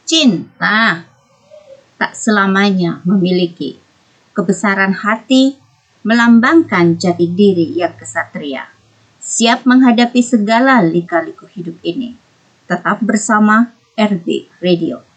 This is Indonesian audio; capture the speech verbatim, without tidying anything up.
Cinta tak selamanya memiliki kebesaran hati, melambangkan jati diri yang kesatria, siap menghadapi segala lika-liku hidup ini. Tetap bersama R B Radio.